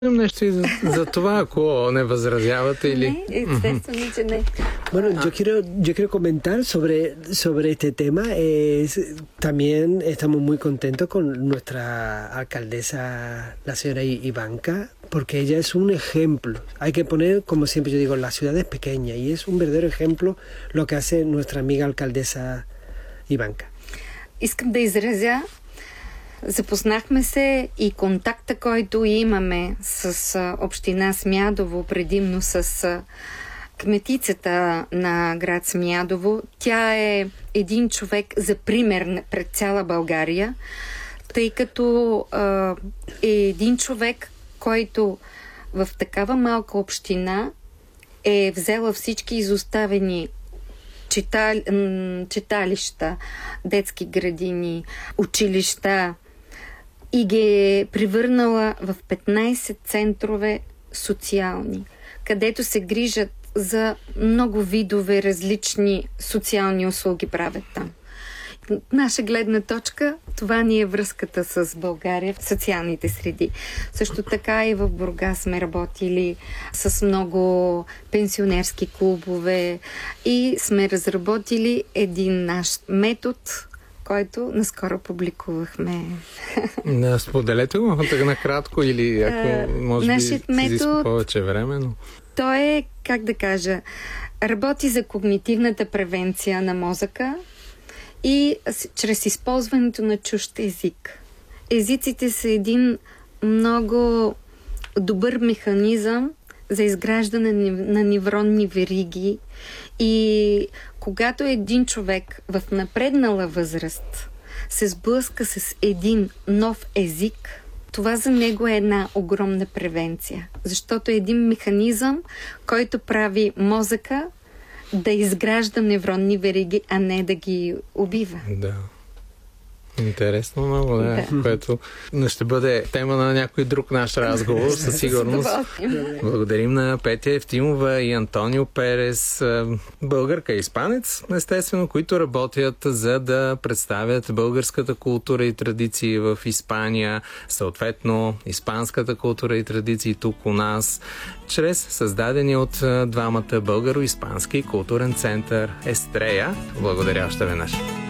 нещо и за това, ако не възразявате или... Не, естествено, че не. Bueno, yo quiero comentar sobre este tema. También estamos muy contentos con nuestra alcaldesa, la señora Ivanka, porque ella es un ejemplo. Hay que poner, como siempre yo digo, la ciudad es pequeña y es un verdadero ejemplo lo que hace nuestra amiga alcaldesa Ivanka. Искам да изразя, запознахме се и контакта, който имаме с община Смядово, предимно с кметицата на град Смядово. Тя е един човек за пример пред цяла България, тъй като е един човек, който в такава малка община е взела всички изоставени читалища, детски градини, училища и ги е превърнала в 15 центрове социални, където се грижат за много видове различни социални услуги правят там. Наша гледна точка, това ни е връзката с България в социалните среди. Също така и в Бургас сме работили с много пенсионерски клубове и сме разработили един наш метод, който наскоро публикувахме. Споделете го така накратко или ако може би си изисква повече време. Но... Той е, как да кажа, работи за когнитивната превенция на мозъка и чрез използването на чужд език. Езиците са един много добър механизъм за изграждане на невронни вериги и когато един човек в напреднала възраст се сблъска с един нов език, това за него е една огромна превенция, защото е един механизъм, който прави мозъка да изгражда невронни вериги, а не да ги убива. Да. Интересно много, да. Което ще бъде тема на някой друг наш разговор, със сигурност. Благодарим на Петя Евтимова и Антонио Перес, българка и испанец, естествено, които работят за да представят българската култура и традиции в Испания, съответно испанската култура и традиции тук у нас, чрез създадения от двамата българо-испански културен център Естрея. Благодаря още веднъж.